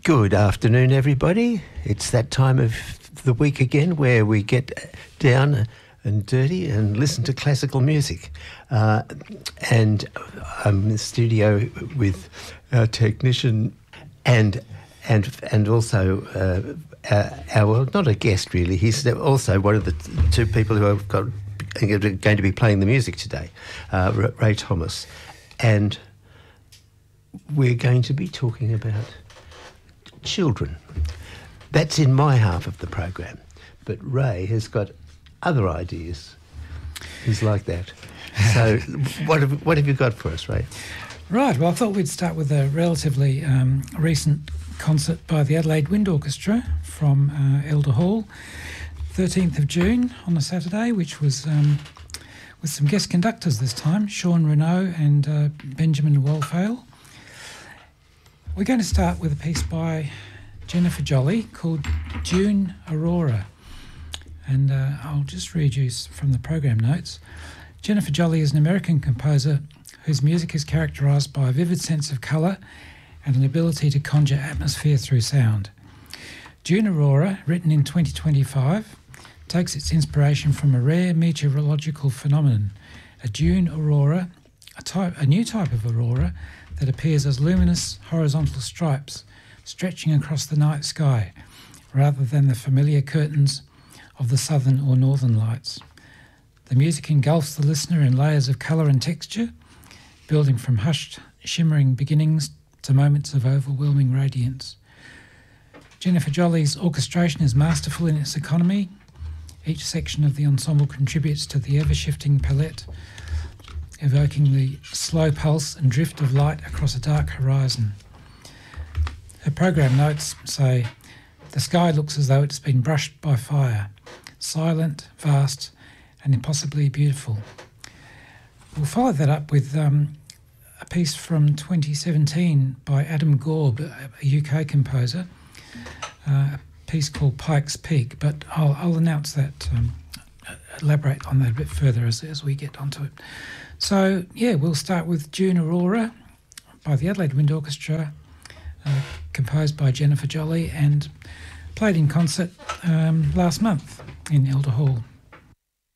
Good afternoon, everybody. It's that time of the week again where we get down and dirty and listen to classical music. And I'm in the studio with our technician and also our, well, not a guest really. He's also one of the two people who are going to be playing the music today, Ray Thomas, and we're going to be talking about children. That's in my half of the program, but Ray has got other ideas. He's like that. So what have you got for us, Ray? Right, well, I thought we'd start with a relatively recent concert by the Adelaide Wind Orchestra from Elder Hall, 13th of June on a Saturday, which was with some guest conductors this time, Sean Renaud and Benjamin Walfale. We're going to start with a piece by Jennifer Jolly called June Aurora. And I'll just read you from the program notes. Jennifer Jolly is an American composer whose music is characterised by a vivid sense of colour and an ability to conjure atmosphere through sound. June Aurora, written in 2025, takes its inspiration from a rare meteorological phenomenon, a June aurora, a new type of aurora that appears as luminous horizontal stripes stretching across the night sky, rather than the familiar curtains of the southern or northern lights. The music engulfs the listener in layers of colour and texture, building from hushed, shimmering beginnings to moments of overwhelming radiance. Jennifer Jolly's orchestration is masterful in its economy. Each section of the ensemble contributes to the ever-shifting palette, evoking the slow pulse and drift of light across a dark horizon. Her program notes say, "The sky looks as though it's been brushed by fire, silent, vast, and impossibly beautiful." We'll follow that up with a piece from 2017 by Adam Gorb, a UK composer, a piece called Pike's Peak, but I'll announce that, elaborate on that a bit further as we get onto it. So, yeah, we'll start with June Aurora by the Adelaide Wind Orchestra, composed by Jennifer Jolly and played in concert last month in Elder Hall.